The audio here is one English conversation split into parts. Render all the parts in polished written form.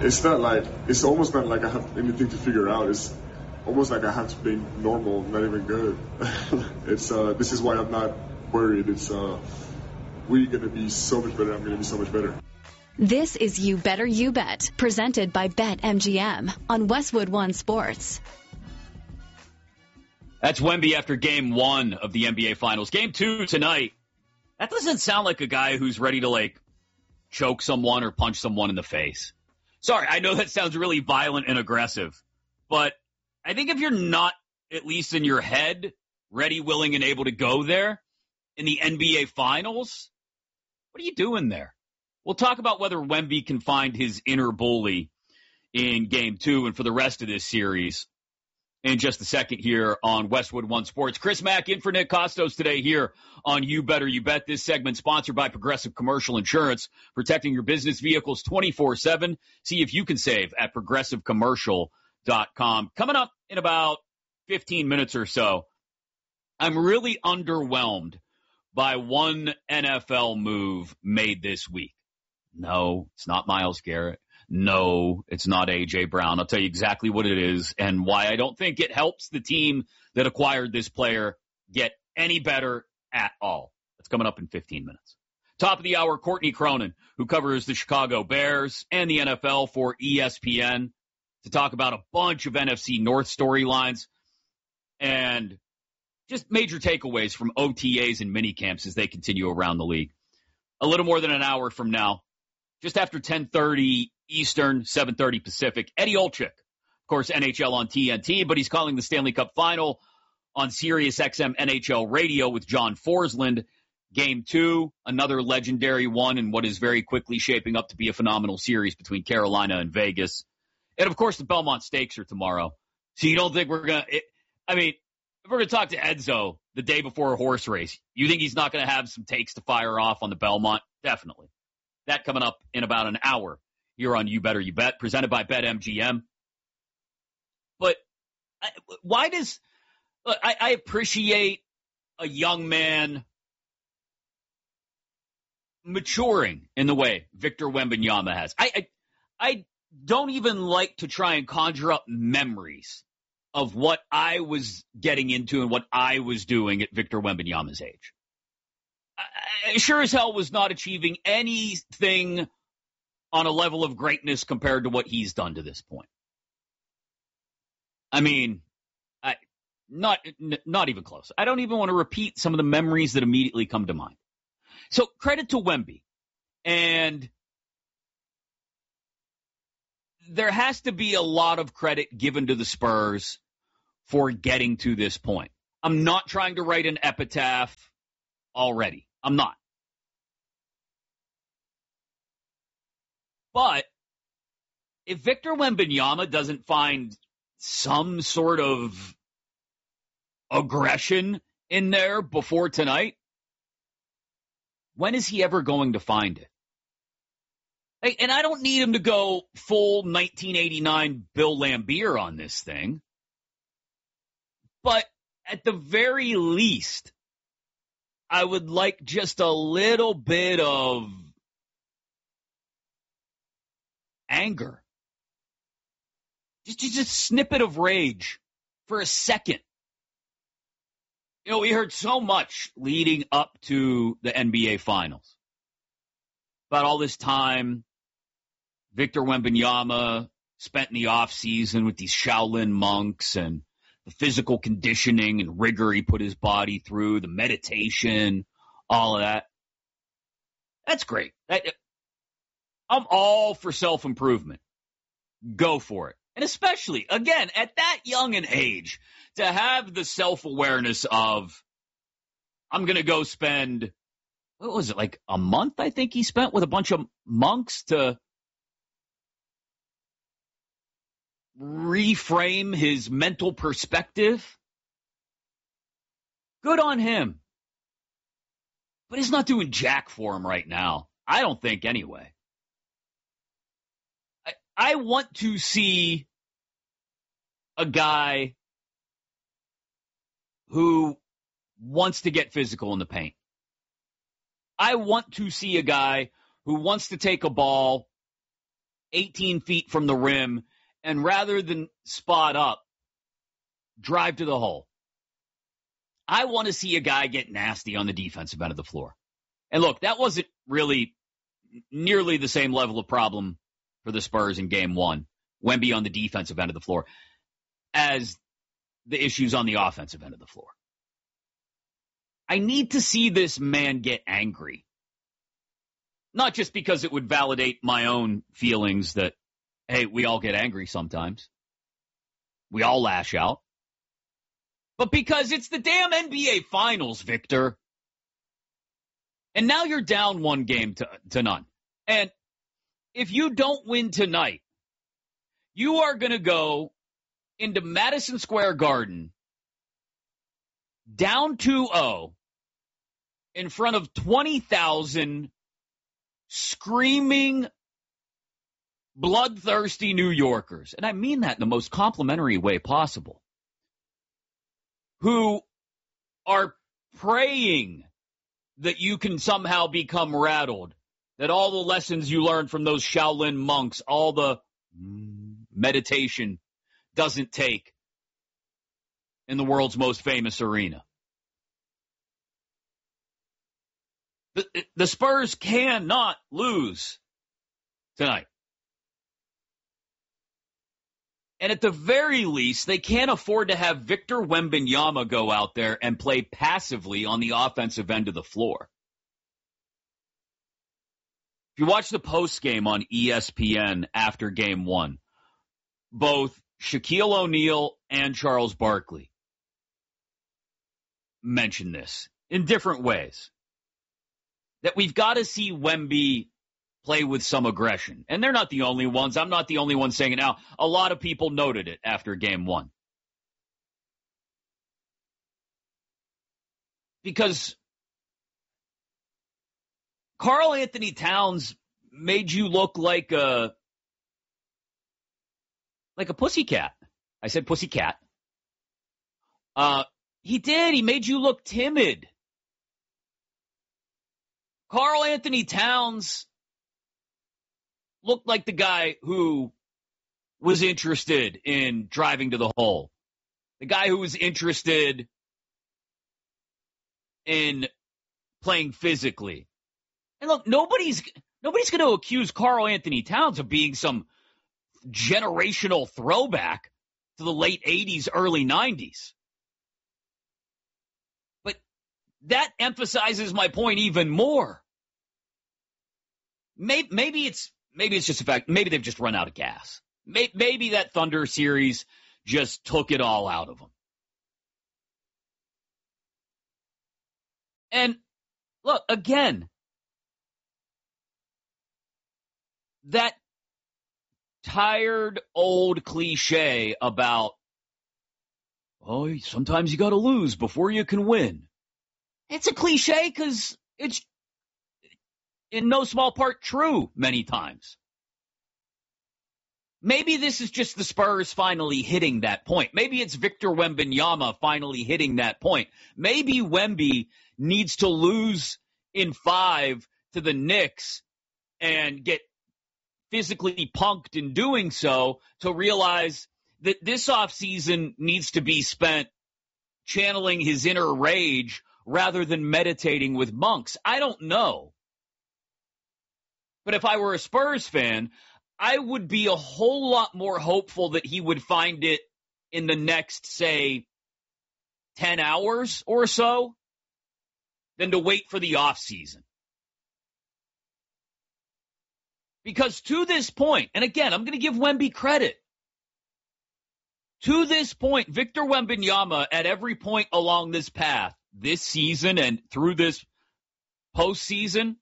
it's almost not like I have anything to figure out. It's almost like I have to be normal, not even good. This is why I'm not worried. We're going to be so much better. I'm going to be so much better. This is You Better You Bet, presented by BetMGM on Westwood One Sports. That's Wemby after Game 1 of the NBA Finals. Game 2 tonight. That doesn't sound like a guy who's ready to, choke someone or punch someone in the face. Sorry, I know that sounds really violent and aggressive, but I think if you're not, at least in your head, ready, willing, and able to go there in the NBA Finals, what are you doing there? We'll talk about whether Wemby can find his inner bully in Game 2 and for the rest of this series in just a second here on Westwood One Sports. Chris Mack in for Nick Costos today here on You Better You Bet. This segment sponsored by Progressive Commercial Insurance, protecting your business vehicles 24/7. See if you can save at progressivecommercial.com. Coming up in about 15 minutes or so, I'm really underwhelmed by one NFL move made this week. No, it's not Myles Garrett. No, it's not A.J. Brown. I'll tell you exactly what it is and why I don't think it helps the team that acquired this player get any better at all. That's coming up in 15 minutes. Top of the hour, Courtney Cronin, who covers the Chicago Bears and the NFL for ESPN, to talk about a bunch of NFC North storylines and just major takeaways from OTAs and minicamps as they continue around the league. A little more than an hour from now, just after 10:30 Eastern, 7:30 Pacific, Eddie Olczyk, of course, NHL on TNT, but he's calling the Stanley Cup Final on SiriusXM NHL Radio with John Forsland. Game 2, another legendary one in what is very quickly shaping up to be a phenomenal series between Carolina and Vegas. And, of course, the Belmont Stakes are tomorrow. So you don't think we're going to – if we're going to talk to Edzo the day before a horse race, you think he's not going to have some takes to fire off on the Belmont? Definitely. That coming up in about an hour here on You Better You Bet, presented by BetMGM. But why does – I appreciate a young man maturing in the way Victor Wembanyama has. I don't even like to try and conjure up memories of what I was getting into and what I was doing at Victor Wembanyama's age. I sure as hell was not achieving anything on a level of greatness compared to what he's done to this point. Not even close. I don't even want to repeat some of the memories that immediately come to mind. So credit to Wemby. And there has to be a lot of credit given to the Spurs for getting to this point. I'm not trying to write an epitaph already. I'm not. But if Victor Wembanyama doesn't find some sort of aggression in there before tonight, when is he ever going to find it? And I don't need him to go full 1989 Bill Laimbeer on this thing. But at the very least, I would like just a little bit of anger. Just a snippet of rage for a second. We heard so much leading up to the NBA Finals about all this time Victor Wembanyama spent in the offseason with these Shaolin monks and the physical conditioning and rigor he put his body through, the meditation, all of that. That's great. I'm all for self-improvement. Go for it. And especially, again, at that young an age, to have the self-awareness of, I'm going to go spend, what was it, like a month I think he spent with a bunch of monks to reframe his mental perspective. Good on him. But he's not doing jack for him right now. I don't think anyway. I want to see a guy who wants to get physical in the paint. I want to see a guy who wants to take a ball 18 feet from the rim, and rather than spot up, drive to the hole. I want to see a guy get nasty on the defensive end of the floor. And look, that wasn't really nearly the same level of problem for the Spurs in game one, Wemby on the defensive end of the floor, as the issues on the offensive end of the floor. I need to see this man get angry. Not just because it would validate my own feelings that, hey, we all get angry sometimes. We all lash out. But because it's the damn NBA Finals, Victor. And now you're down one game to none. And if you don't win tonight, you are going to go into Madison Square Garden down 2-0 in front of 20,000 screaming, bloodthirsty New Yorkers. And I mean that in the most complimentary way possible. Who are praying that you can somehow become rattled, that all the lessons you learned from those Shaolin monks, all the meditation doesn't take in the world's most famous arena. The Spurs cannot lose tonight. And at the very least, they can't afford to have Victor Wembanyama go out there and play passively on the offensive end of the floor. If you watch the postgame on ESPN after game one, both Shaquille O'Neal and Charles Barkley mentioned this in different ways. That we've got to see Wemby play with some aggression. And they're not the only ones. I'm not the only one saying it now. A lot of people noted it after game one. Because Karl Anthony Towns made you look like a pussycat. I said pussycat. He did. He made you look timid. Karl Anthony Towns looked like the guy who was interested in driving to the hole. The guy who was interested in playing physically. And look, nobody's going to accuse Karl Anthony Towns of being some generational throwback to the late 80s, early 90s. But that emphasizes my point even more. Maybe it's just a fact. Maybe they've just run out of gas. Maybe that Thunder series just took it all out of them. And look, again, that tired old cliche about, oh, sometimes you got to lose before you can win. It's a cliche because it's in no small part true many times. Maybe this is just the Spurs finally hitting that point. Maybe it's Victor Wembanyama finally hitting that point. Maybe Wemby needs to lose in 5 to the Knicks and get physically punked in doing so to realize that this offseason needs to be spent channeling his inner rage rather than meditating with monks. I don't know. But if I were a Spurs fan, I would be a whole lot more hopeful that he would find it in the next, say, 10 hours or so than to wait for the offseason. Because to this point, and again, I'm going to give Wemby credit. To this point, Victor Wembanyama, at every point along this path, this season and through this postseason,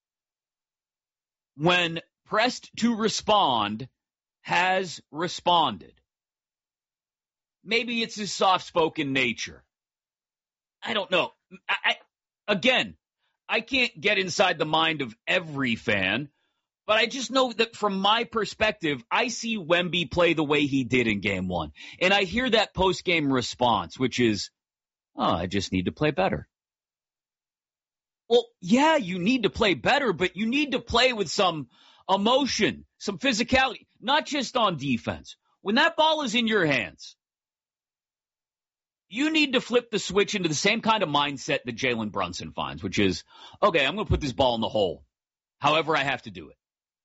when pressed to respond, has responded. Maybe it's his soft-spoken nature. I don't know. Again, I can't get inside the mind of every fan, but I just know that from my perspective, I see Wemby play the way he did in game one. And I hear that post-game response, which is, oh, I just need to play better. Well, yeah, you need to play better, but you need to play with some emotion, some physicality, not just on defense. When that ball is in your hands, you need to flip the switch into the same kind of mindset that Jalen Brunson finds, which is, okay, I'm going to put this ball in the hole, however I have to do it.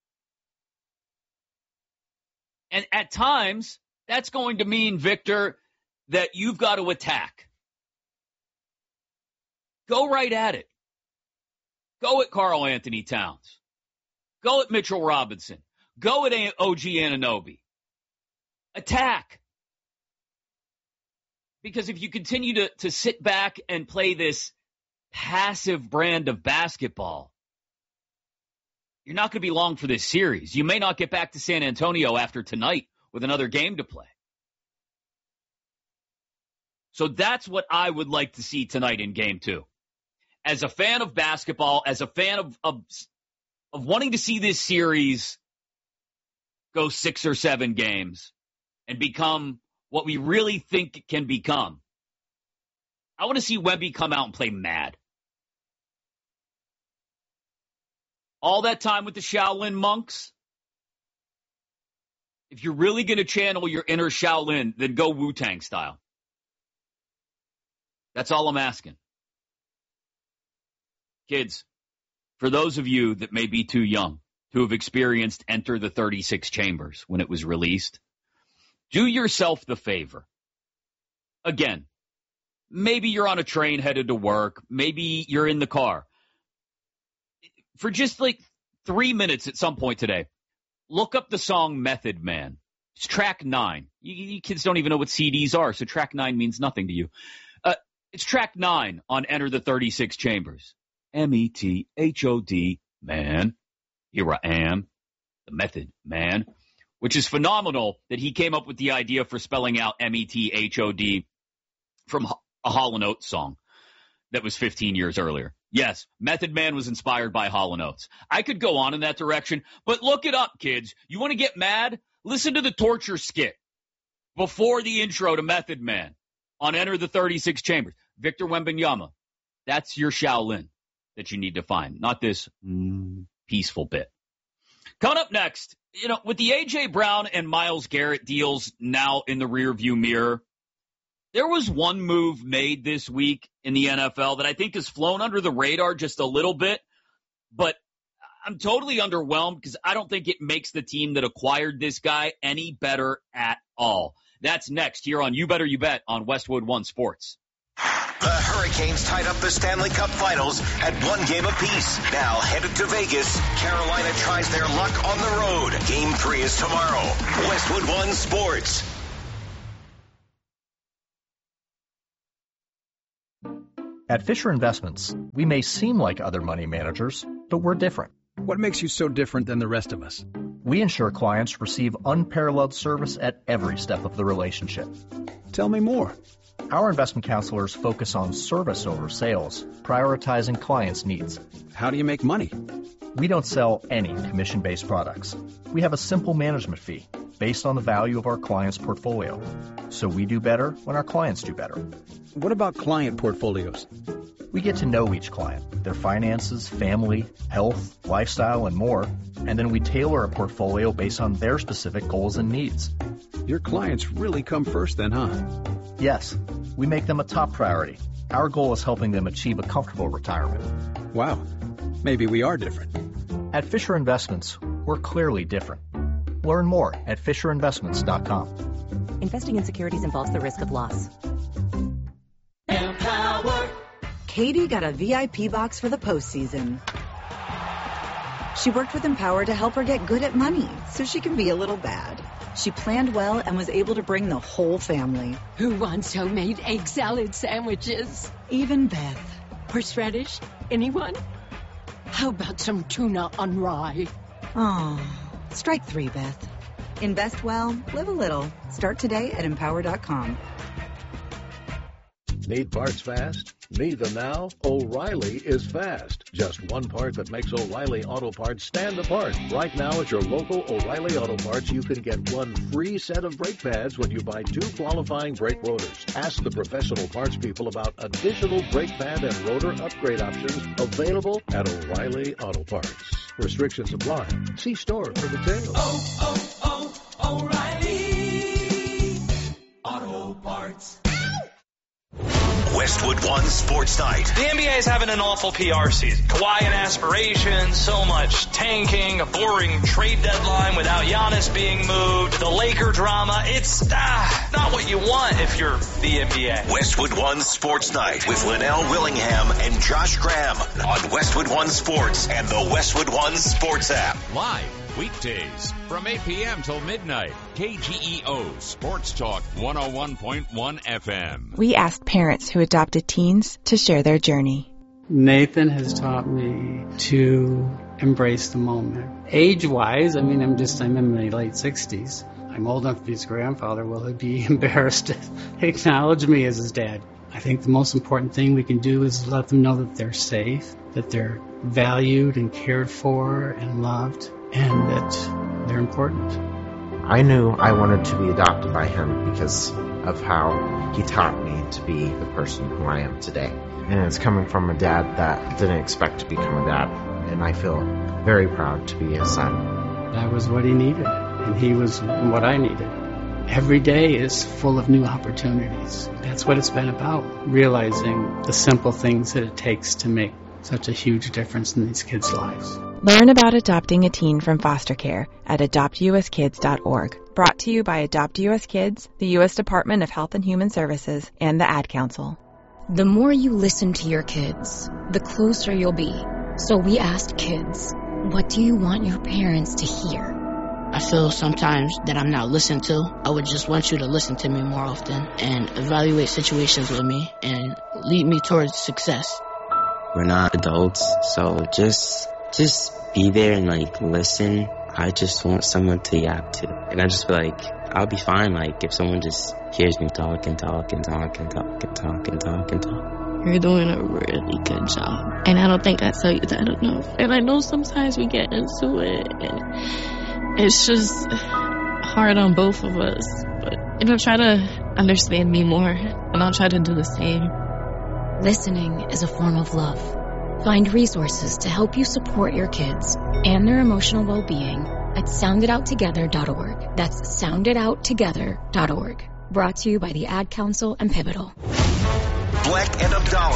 And at times, that's going to mean, Victor, that you've got to attack. Go right at it. Go at Karl Anthony Towns. Go at Mitchell Robinson. Go at OG Anunoby. Attack. Because if you continue to sit back and play this passive brand of basketball, you're not going to be long for this series. You may not get back to San Antonio after tonight with another game to play. So that's what I would like to see tonight in Game 2. As a fan of basketball, as a fan of wanting to see this series go 6 or 7 games and become what we really think it can become, I want to see Wemby come out and play mad. All that time with the Shaolin monks, if you're really going to channel your inner Shaolin, then go Wu-Tang style. That's all I'm asking. Kids, for those of you that may be too young to have experienced Enter the 36 Chambers when it was released, do yourself the favor. Again, maybe you're on a train headed to work. Maybe you're in the car. For just like 3 minutes at some point today, look up the song Method Man. It's track 9. You kids don't even know what CDs are, so track 9 means nothing to you. It's track 9 on Enter the 36 Chambers. METHOD, man. Here I am, the Method Man, which is phenomenal that he came up with the idea for spelling out METHOD from a Hall & Oates song that was 15 years earlier. Yes, Method Man was inspired by Hall & Oates. I could go on in that direction, but look it up, kids. You want to get mad? Listen to the torture skit before the intro to Method Man on Enter the 36 Chambers. Victor Wembanyama, that's your Shaolin that you need to find, not this peaceful bit. Coming up next, with the A.J. Brown and Myles Garrett deals now in the rearview mirror, there was one move made this week in the NFL that I think has flown under the radar just a little bit, but I'm totally underwhelmed because I don't think it makes the team that acquired this guy any better at all. That's next here on You Better You Bet on Westwood One Sports. The Hurricanes tied up the Stanley Cup Finals at 1 game apiece. Now headed to Vegas, Carolina tries their luck on the road. Game 3 is tomorrow. Westwood One Sports. At Fisher Investments, we may seem like other money managers, but we're different. What makes you so different than the rest of us? We ensure clients receive unparalleled service at every step of the relationship. Tell me more. Our investment counselors focus on service over sales, prioritizing clients' needs. How do you make money? We don't sell any commission-based products. We have a simple management fee based on the value of our client's portfolio. So we do better when our clients do better. What about client portfolios? We get to know each client, their finances, family, health, lifestyle, and more, and then we tailor a portfolio based on their specific goals and needs. Your clients really come first then, huh? Yes, we make them a top priority. Our goal is helping them achieve a comfortable retirement. Wow, maybe we are different. At Fisher Investments, we're clearly different. Learn more at FisherInvestments.com. Investing in securities involves the risk of loss. Empower. Katie got a VIP box for the postseason. She worked with Empower to help her get good at money so she can be a little bad. She planned well and was able to bring the whole family. Who wants homemade egg salad sandwiches? Even Beth. Horseradish? Anyone? How about some tuna on rye? Oh, strike 3, Beth. Invest well, live a little. Start today at Empower.com. Need parts fast? Need them now? O'Reilly is fast. Just one part that makes O'Reilly Auto Parts stand apart. Right now at your local O'Reilly Auto Parts, you can get one free set of brake pads when you buy 2 qualifying brake rotors. Ask the professional parts people about additional brake pad and rotor upgrade options available at O'Reilly Auto Parts. Restrictions apply. See store for details. O'Reilly Auto Parts. Westwood One Sports Night. The NBA is having an awful PR season. Kawhi and aspirations, so much tanking, a boring trade deadline without Giannis being moved, the Laker drama. It's not what you want if you're the NBA. Westwood One Sports Night with Linnell Willingham and Josh Graham on Westwood One Sports and the Westwood One Sports app. Live weekdays from 8 p.m. till midnight. KGEO Sports Talk 101.1 FM. We asked parents who adopted teens to share their journey. Nathan has taught me to embrace the moment. Age-wise, I'm in my late 60s. I'm old enough to be his grandfather. Will he be embarrassed to acknowledge me as his dad? I think the most important thing we can do is let them know that they're safe, that they're valued and cared for and loved, and that they're important. I knew I wanted to be adopted by him because of how he taught me to be the person who I am today. And it's coming from a dad that didn't expect to become a dad, and I feel very proud to be his son. That was what he needed, and he was what I needed. Every day is full of new opportunities. That's what it's been about, realizing the simple things that it takes to make such a huge difference in these kids' lives. Learn about adopting a teen from foster care at adoptuskids.org. Brought to you by Adopt US Kids, the U.S. Department of Health and Human Services, and the Ad Council. The more you listen to your kids, the closer you'll be. So we asked kids, what do you want your parents to hear? I feel sometimes that I'm not listened to. I would just want you to listen to me more often and evaluate situations with me and lead me towards success. We're not adults, so just be there and listen. I just want someone to yap to. And I just feel like I'll be fine if someone just hears me talk and talk and talk and talk and talk and talk and talk. You're doing a really good job. And I don't think I tell you that enough. And I know sometimes we get into it and it's just hard on both of us. But try to understand me more and I'll try to do the same. Listening is a form of love. Find resources to help you support your kids and their emotional well-being at sounditouttogether.org. That's sounditouttogether.org. Brought to you by the Ad Council and Pivotal. Black and Abdallah